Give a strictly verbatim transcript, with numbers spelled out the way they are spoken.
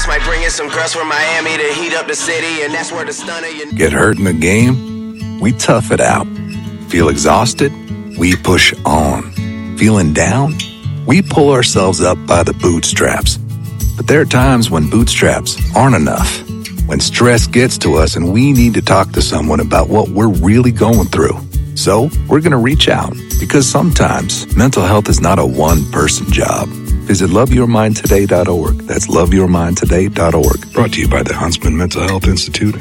This might bring in some girls from Miami to heat up the city, and that's where the stunner you Get hurt in the game? We tough it out. Feel exhausted? We push on. Feeling down? We pull ourselves up by the bootstraps. But there are times when bootstraps aren't enough. When stress gets to us and we need to talk to someone about what we're really going through. So we're going to reach out, because sometimes mental health is not a one-person job. Visit love your mind today dot org. That's love your mind today dot org. Brought to you by the Huntsman Mental Health Institute